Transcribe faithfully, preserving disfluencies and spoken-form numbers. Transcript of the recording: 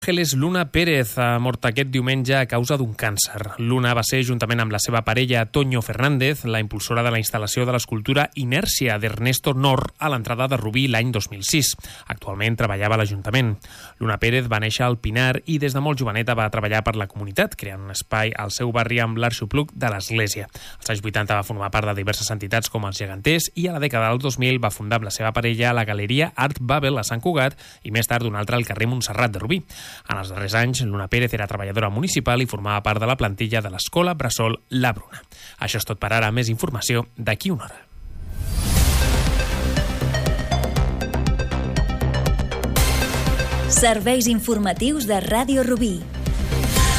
Ángeles Luna Pérez ha mort aquest diumenge a causa d'un càncer. Luna va ser, juntament amb la seva parella Toño Fernández, la impulsora de la instal·lació de l'escultura Inèrcia d'Ernesto Nor a l'entrada de Rubí l'any dos mil sis. Actualment treballava a l'Ajuntament. Luna Pérez va néixer al Pinar i des de molt joveneta va treballar per la comunitat, creant un espai al seu barri amb l'arxopluc de l'Església. Als anys vuitanta va formar part de diverses entitats com els Geganters i a la dècada del dos mil va fundar amb la seva parella la Galeria Art Babel a Sant Cugat i més tard una altra al carrer Montserrat de Rubí. En els darrers anys, Luna Pérez era treballadora municipal i formava part de la plantilla de l'Escola Bressol La Bruna. Això és tot per ara. Més informació d'aquí una hora. Serveis informatius de Ràdio Rubí.